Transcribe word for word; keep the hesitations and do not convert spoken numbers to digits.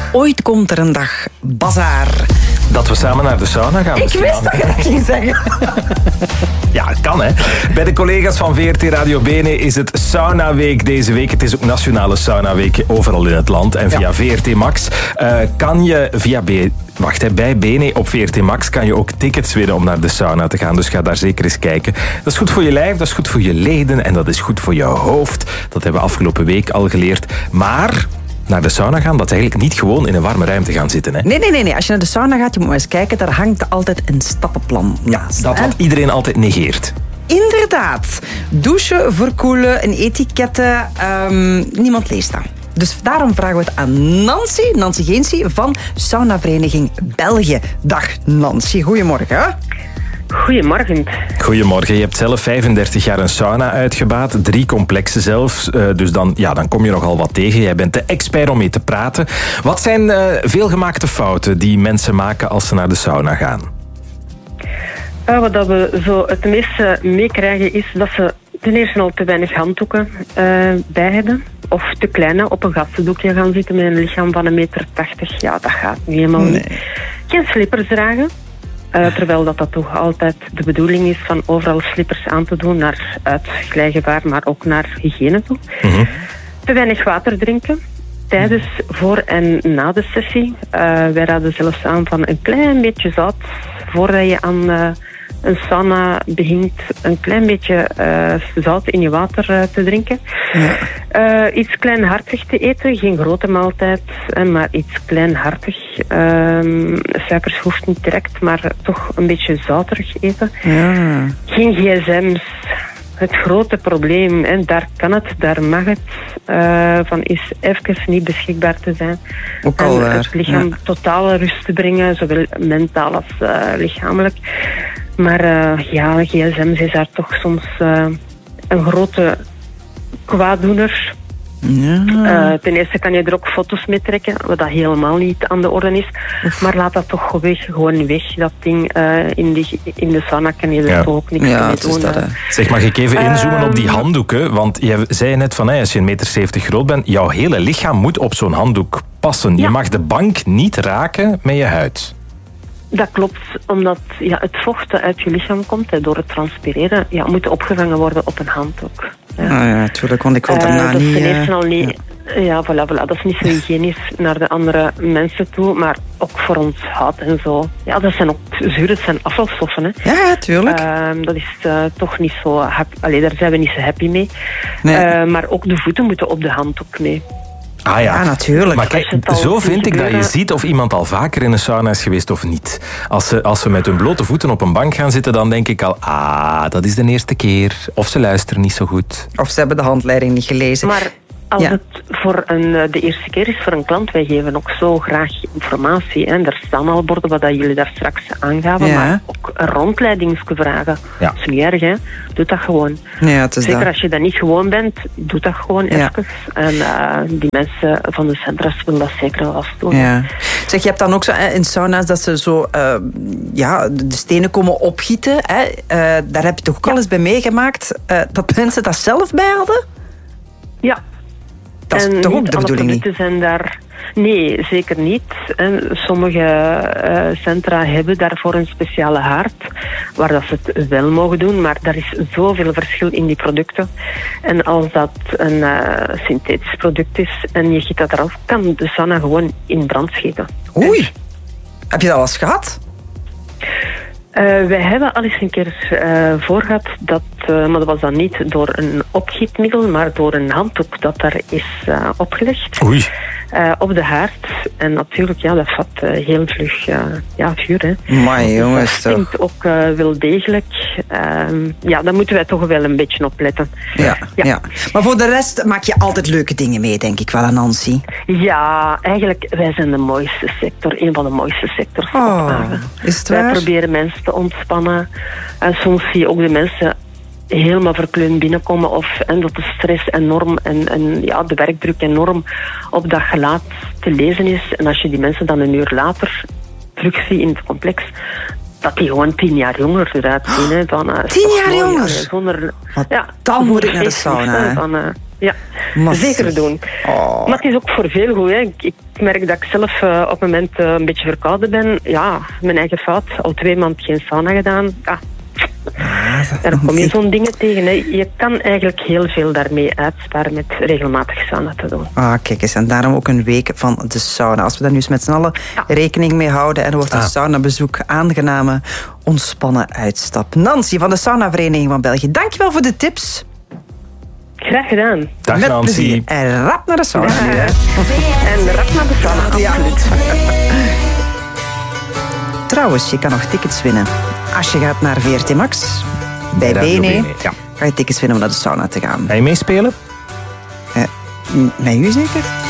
Ooit komt er een dag, bazaar. Dat we samen naar de sauna gaan. Ik wist dat je dat ging zeggen. Ja, het kan, hè. Bij de collega's van V R T Radio Bene is het Saunaweek deze week. Het is ook Nationale Saunaweek overal in het land. En via ja. V R T Max uh, kan je via B... Wacht, hè, bij Bene op V R T Max kan je ook tickets winnen om naar de sauna te gaan. Dus ga daar zeker eens kijken. Dat is goed voor je lijf, dat is goed voor je leden en dat is goed voor je hoofd. Dat hebben we afgelopen week al geleerd. Maar naar de sauna gaan, dat is eigenlijk niet gewoon in een warme ruimte gaan zitten. Hè? Nee, nee, nee, nee. Als je naar de sauna gaat, je moet maar eens kijken, daar hangt altijd een stappenplan naast. Dat wat iedereen altijd negeert. Inderdaad. Douchen, verkoelen, een etiketten. Um, niemand leest dat. Dus daarom vragen we het aan Nancy, Nancy Geensie van Saunavereniging België. Dag Nancy, goedemorgen. Goedemorgen. Goedemorgen. Je hebt zelf vijfendertig jaar een sauna uitgebaat, drie complexen zelfs. Uh, dus dan, ja, dan kom je nogal wat tegen. Jij bent de expert om mee te praten. Wat zijn uh, veelgemaakte fouten die mensen maken als ze naar de sauna gaan? Uh, wat dat we zo het meeste meekrijgen is dat ze ten eerste al te weinig handdoeken uh, bij hebben. Of te kleine op een gastendoekje gaan zitten met een lichaam van een meter tachtig. Ja, dat gaat niet helemaal niet. Nee. Geen slippers dragen. Uh, terwijl dat, dat toch altijd de bedoeling is van overal slippers aan te doen naar uitglijgevaar, maar ook naar hygiëne toe. Mm-hmm. Te weinig water drinken tijdens, voor en na de sessie. Uh, wij raden zelfs aan van een klein beetje zout voordat je aan uh, een sauna begint, een klein beetje uh, zout in je water uh, te drinken. Ja. Uh, iets kleinhartig te eten, geen grote maaltijd, uh, maar iets kleinhartig. Uh, suikers hoeft niet direct, maar toch een beetje zouterig eten. Ja. Geen gsm's. Het grote probleem, en daar kan het, daar mag het, uh, van is even niet beschikbaar te zijn. Ook al waar. Het lichaam ja. totale rust te brengen, zowel mentaal als uh, lichamelijk. Maar uh, ja, gsm's is daar toch soms uh, een grote kwaaddoener. Ja. Uh, ten eerste kan je er ook foto's mee trekken, wat dat helemaal niet aan de orde is. Oef. Maar laat dat toch weg, gewoon weg. Dat ding uh, in, die, in de sauna kan je er ja. toch ook niks ja, mee doen. Dat, zeg, mag ik even inzoomen uh, op die handdoeken? Want je zei net van, hey, als je een meter zeventig groot bent, jouw hele lichaam moet op zo'n handdoek passen. Ja. Je mag de bank niet raken met je huid. Dat klopt, omdat ja, het vocht dat uit je lichaam komt, hè, door het transpireren, ja, moet opgevangen worden op een handdoek. Ja, ah, ja natuurlijk, want ik wil daarna uh, dat niet... Dat is ten eerste al niet... Ja, ja voilà, voilà, dat is niet zo hygiënisch naar de andere mensen toe, maar ook voor ons huid en zo. Ja, dat zijn ook zuur, dat zijn afvalstoffen. Hè. Ja, tuurlijk. Uh, dat is uh, toch niet zo... Happy, allee, daar zijn we niet zo happy mee. Nee. Uh, maar ook de voeten moeten op de handdoek mee. Ah ja. ja, natuurlijk. Maar kijk, zo vind ik dat je ziet of iemand al vaker in een sauna is geweest of niet. Als ze, als ze met hun blote voeten op een bank gaan zitten, dan denk ik al, ah, dat is de eerste keer. Of ze luisteren niet zo goed. Of ze hebben de handleiding niet gelezen. Maar als ja. het voor een, de eerste keer is voor een klant, wij geven ook zo graag informatie. Hè. Er staan al borden wat jullie daar straks aangaven, ja. maar ook een rondleidingsje vragen. Ja. Dat is niet erg, hè. Doe dat gewoon. Ja, het is Zeker dat. als je dat niet gewoon bent, doe dat gewoon ja. even. En uh, die mensen van de centra's willen dat zeker wel eens doen. Ja. Zeg, je hebt dan ook zo in sauna's dat ze zo uh, ja, de stenen komen opgieten. Hè. Uh, daar heb je toch ook ja. al eens bij meegemaakt uh, dat mensen dat zelf bij hadden? Ja. Dat is en toch ook niet de bedoeling niet? Zijn daar... Nee, zeker niet. En sommige uh, centra hebben daarvoor een speciale haard, waar dat ze het wel mogen doen, maar er is zoveel verschil in die producten. En als dat een uh, synthetisch product is en je giet dat eraf, kan de sauna gewoon in brand schieten. Oei, dus, heb je dat al eens gehad? Uh, wij hebben al eens een keer uh, voor gehad, dat, uh, maar dat was dan niet door een opgietmiddel, maar door een handdoek dat daar is uh, opgelegd. Oei. Uh, op de haard. En natuurlijk, ja, dat vat uh, heel vlug uh, ja, vuur. Hè. Maar jongens, dus dat stinkt ook uh, wel degelijk. Uh, ja, daar moeten wij toch wel een beetje op letten. Ja, ja. ja. Maar voor de rest maak je altijd leuke dingen mee, denk ik wel, Nancy. Ja, eigenlijk, wij zijn de mooiste sector. Een van de mooiste sectors. Oh, is het waar? Wij proberen mensen te ontspannen. En soms zie je ook de mensen helemaal verkleund binnenkomen of en dat de stress enorm en, en ja, de werkdruk enorm op dat gelaat te lezen is. En als je die mensen dan een uur later terugziet in het complex, dat die gewoon tien jaar jonger eruit zien. Hè, dan, uh, tien jaar jonger? Zonder, ja, dan moet ik naar de sauna. Dan, uh, Ja, Massief. zeker doen. Oh. Maar het is ook voor veel goed. Hè. Ik, ik merk dat ik zelf uh, op het moment uh, een beetje verkouden ben. Ja, mijn eigen fout. Al twee maanden geen sauna gedaan. Ja. Ah, Daar kom je zo'n dingen tegen. Hè. Je kan eigenlijk heel veel daarmee uitsparen met regelmatig sauna te doen. Ah, kijk eens. En daarom ook een week van de sauna. Als we daar nu eens met z'n allen ja. rekening mee houden en er wordt een ah. saunabezoek aangename, ontspannen uitstap. Nancy van de Saunavereniging van België, dankjewel voor de tips. Graag gedaan. Dag met Nancy. Plezier. En rap naar de sauna. Ja. Nu, hè. En rap naar de sauna, ja. absoluut. Trouwens, je kan nog tickets winnen. Als je gaat naar V R T Max, bij Bene, ja. ga je tickets winnen om naar de sauna te gaan. Ga je meespelen? Uh, met u zeker?